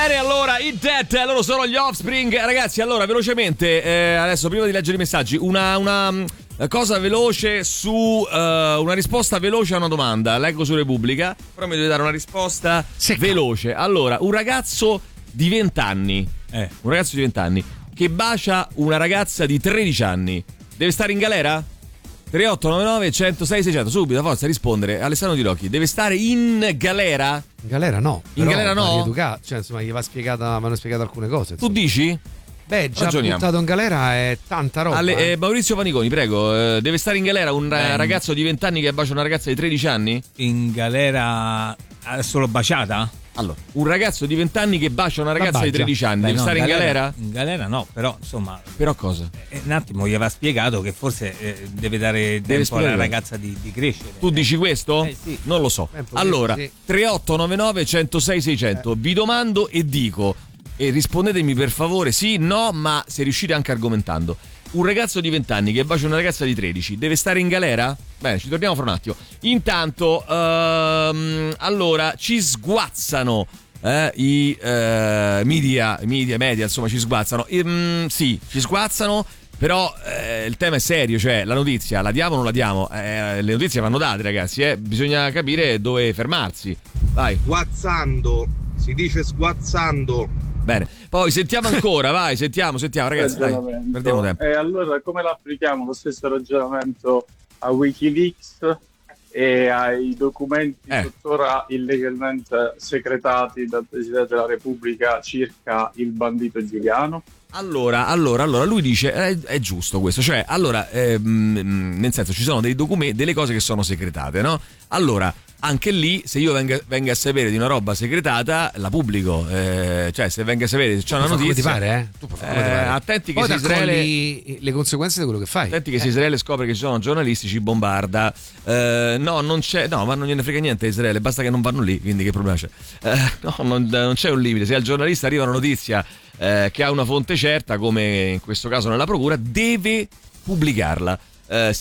Bene, allora, i Dead, loro sono gli Offspring. Ragazzi, allora, velocemente, adesso prima di leggere i messaggi, una cosa veloce su una risposta veloce a una domanda. Leggo su Repubblica, però mi deve dare una risposta veloce. Allora, un ragazzo di 20 anni che bacia una ragazza di 13 anni deve stare in galera? 3899 106 600, subito, forza, rispondere. Alessandro Di Rocchi, deve stare in galera? In galera no. In galera no? Cioè, insomma, gli vanno spiegate alcune cose. Insomma. Tu dici? Beh, già buttato in galera è tanta roba. Maurizio Paniconi, prego, deve stare in galera un ragazzo di 20 anni che bacia una ragazza di 13 anni? In galera solo baciata? Allora, un ragazzo di 20 anni che bacia una ragazza di 13 anni deve stare in galera? In galera no, però insomma. Però cosa? Un attimo gli aveva spiegato che forse deve dare tempo alla ragazza di crescere. Tu dici questo? Sì. Non lo so. Allora, 3899 106 600, vi domando e dico, e rispondetemi per favore sì, no, ma se riuscite anche argomentando. Un ragazzo di 20 anni che bacia una ragazza di 13 deve stare in galera? Bene, ci torniamo fra un attimo. Intanto, allora, ci sguazzano i media, insomma, ci sguazzano. Sì, ci sguazzano, però il tema è serio, cioè la notizia, la diamo o non la diamo? Le notizie vanno date, ragazzi, bisogna capire dove fermarsi. Vai. Sguazzando, si dice sguazzando. Bene, poi sentiamo ancora, vai, sentiamo, ragazzi, dai, perdiamo tempo. E allora come lo applichiamo lo stesso ragionamento a Wikileaks e ai documenti tuttora illegalmente secretati dal Presidente della Repubblica circa il bandito Giuliano? Allora, lui dice è giusto questo, cioè, allora, nel senso, ci sono dei documenti, delle cose che sono segretate, no? Allora, anche lì, se io venga a sapere di una roba segretata, la pubblico, cioè se venga a sapere se c'è una notizia, come ti pare, tu puoi fare come ti pare. Attenti che poi se Israele le conseguenze di quello che fai. Attenti che se Israele scopre che ci sono giornalisti ci bombarda. No, non c'è, no, ma non gliene frega niente a Israele, basta che non vanno lì, quindi che problema c'è? No, non c'è un limite. Se al giornalista arriva una notizia che ha una fonte certa, come in questo caso nella procura, deve pubblicarla.